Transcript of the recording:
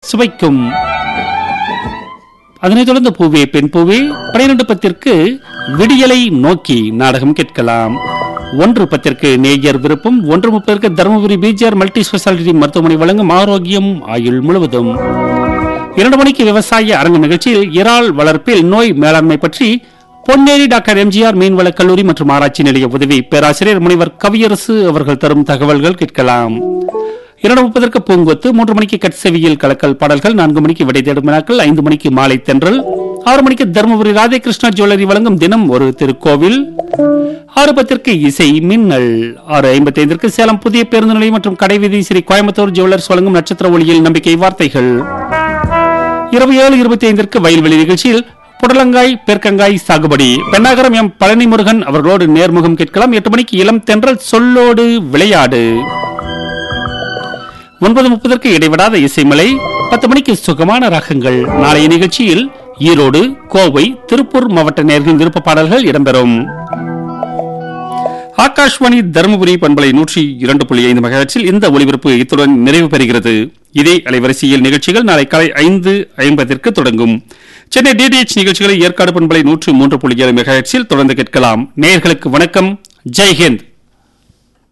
சுவைக்கும். அதனைத் தொடர்ந்து பூவே பெண் பூவே 12:10 விடியலை நோக்கி நாடகம் கேட்கலாம். 1:10 நேயர் விருப்பம். 1:30 தருமபுரி பிஜிஆர் மல்டி ஸ்பெஷாலிட்டி மருத்துவமனை வழங்கும் ஆரோக்கியம் ஆயுள் முழுவதும். 2 மணிக்கு விவசாய அரங்கு நிகழ்ச்சியில் இறால் வளர்ப்பில் நோய் மேலாண்மை பற்றி பொன்னேரி டாக்டர் எம்ஜிஆர் மீன்வள கல்லூரி மற்றும் ஆராய்ச்சி நிலைய உதவி பேராசிரியர் முனைவர் கவியரசு அவர்கள் தரும் தகவல்கள் கேட்கலாம். 2:30 பூங்கொத்து. 3 மணிக்கு கட்செவியில் கலக்கல் பாடல்கள். 4 மணிக்கு விடை தேடும் வினாக்கள். 5 மணிக்கு மாலை தென்றல். 6 மணிக்கு தருமபுரி ராதேகிருஷ்ணா ஜுவல்லரி வழங்கும் தினம் ஒரு திருக்கோவில். 6:10 இசை மின்னல். 6:55 சேலம் புதிய பேருந்து நிலையம் மற்றும் கடைவீதி ஸ்ரீ கோயம்புத்தூர் ஜுவல்லர்ஸ் வழங்கும் நட்சத்திர ஒளியில் நம்பிக்கை வார்த்தைகள். இரவு 7:25 வயல்வெளி நிகழ்ச்சியில் புடலங்காய் பேர்க்கங்காய் சாகுபடி பெண்ணாகரம் எம் பழனி முருகன் அவர்களோடு நேர்முகம் கேட்கலாம். 8 மணிக்கு இளம் தென்றல் சொல்லோடு விளையாடு. 9:30 இடைவிடாத இசைமலை. 10 மணிக்கு சுகமான ராகங்கள். நாளைய நிகழ்ச்சியில் ஈரோடு, கோவை, திருப்பூர் மாவட்ட நேயர்களின் விருப்ப பாடல்கள் இடம்பெறும். ஆகாஷ்வாணி தருமபுரி பண்பலை 102.5 மெகாஹெர்ட்ஸில் இந்த ஒலிபரப்பு இத்துடன் நிறைவு பெறுகிறது. இதே அலைவரிசையில் நிகழ்ச்சிகள் நாளை காலை 5:50 தொடங்கும். சென்னை டிடிஎச் நிகழ்ச்சிகளை ஏற்காடு பண்பலை 103.7 மெகாஹெர்ட்ஸில் தொடர்ந்து கேட்கலாம். நேயர்களுக்கு வணக்கம். ஜெய்ஹிந்த்.